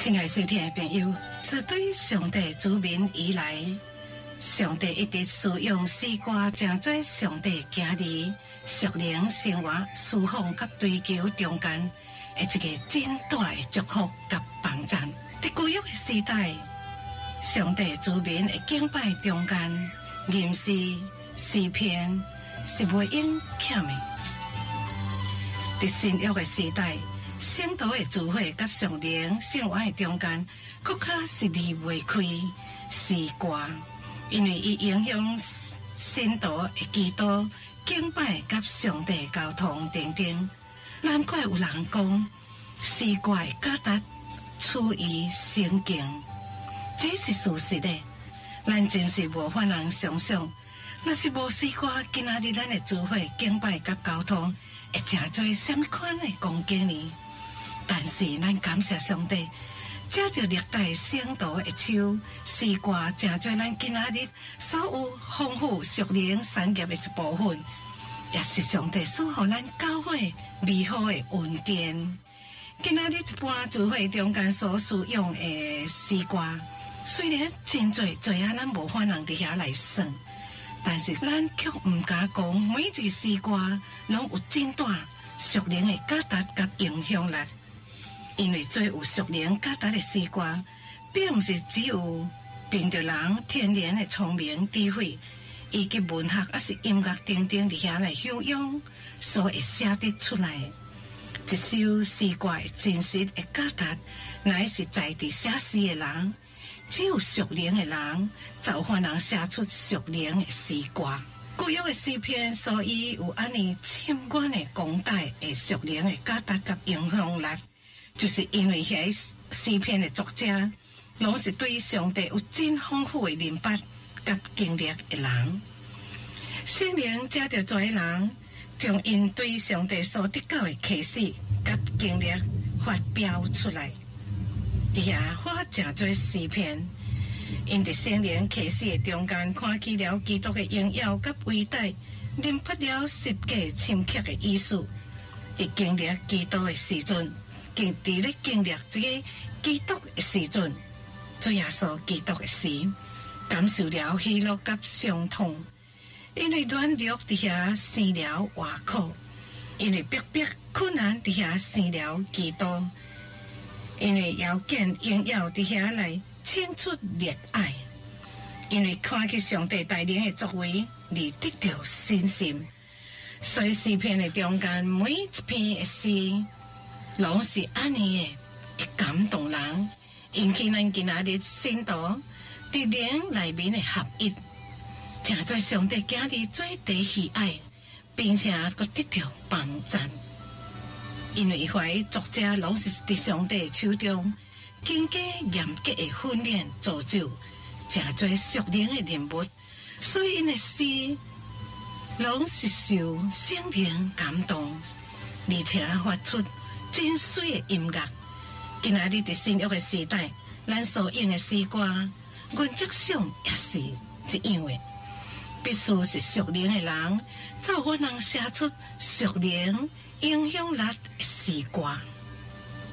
亲爱收听的朋友，自对上帝子民以来，上帝一直使用诗歌，正做上帝行伫属灵生活、侍奉甲追求中间的一个真大的祝福甲帮助。在旧约的时代，上帝子民的敬拜中间，吟诗、诗篇是袂用欠的。在新约的时代，圣徒的聚会甲属灵生活的中间，更加是离袂开诗歌，因为伊影响信徒的基督敬拜甲上帝交通等等。难怪有人讲，诗歌的价值处于圣经，这是事实的。咱真是无法人想象，若是无诗歌，今仔日咱的聚会敬拜甲交通会真做什么款的光景呢？但是咱感谢上帝，借着历代圣徒的手，诗歌成做咱今仔日所有丰富属灵产业的一部分，也是上帝赐予咱教会美好的恩典。今仔日一般聚会中间所使用的诗歌，虽然真多啊，咱无法人伫遐来算，但是咱却唔敢讲每一个诗歌拢有真大属灵的价值甲影响力。因为最有属灵价值的诗歌，并不是只有凭着人天然的聪明智慧，以及文学还是音乐等等伫遐来享用所会写得出来。一首诗歌的真实的价值，乃是在地写诗的人，只有属灵的人，才有人写出属灵的诗歌。旧约的诗篇，所以有安尼深远的广大的属灵的价值甲影响力。就是因为遐诗篇的作者，拢是对上帝有真丰富的认识甲经历的人。圣灵借着这人，将因对上帝所得到的启示甲经历发表出来。伫遐发真多诗篇，因伫圣灵启示的中间，看起了基督的荣耀甲伟大，明白了十架深刻的意思。伫经历基督的时阵，伫咧经历这个基督的时阵，主耶稣基督的诗，感受了喜乐甲伤痛，因为软弱伫遐生了活苦，因为逼迫困难伫遐生了基督，因为要见荣耀伫遐来倾出热爱，因为看见上帝带领的作为而得到信心。所以诗篇的中间每一篇的诗，拢是安尼的，会感动人，引起咱今仔日信徒伫灵内面的合一，正做上帝囝儿做第喜爱，并且佮得到帮助。因为怀作者拢是伫上帝手中经过严格的训练造就，正做属灵的人物，所以因的诗拢是受圣灵感动，而且发出真水的音乐。今仔日伫新约的时代，咱所用的诗歌，原则上也是一样的，必须是属灵的人，才有可能写出属灵影响力的诗歌。